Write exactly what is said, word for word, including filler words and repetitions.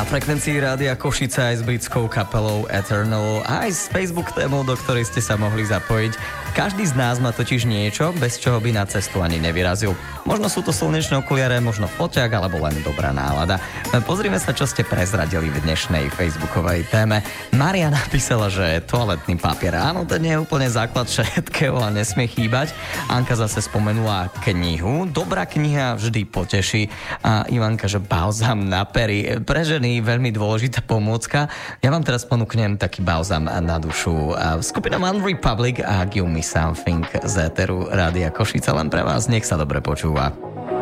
frekvencii Rádia Košice aj s britskou kapelou Eternal, aj s Facebook témou, do ktorej ste sa mohli zapojiť. Každý z nás má totiž niečo, bez čoho by na cestu ani nevyrazil. Možno sú to slnečné okuliare, možno foťák, alebo len dobrá nálada. Pozrime sa, čo ste prezradili v dnešnej facebookovej téme. Maria napísala, že toaletný papier. Áno, to nie je úplne základ všetkého a nesmie chýbať. Anka zase spomenula knihu. Dobrá kniha vždy poteší. A Ivanka, že balzam na pery. Pre ženy veľmi dôležitá pomôcka. Ja vám teraz ponúknem taký balzam na dušu. Skupina One Republic a Give Me Something z éteru Rádia Košice. Len pre vás, nech sa dobre počúva.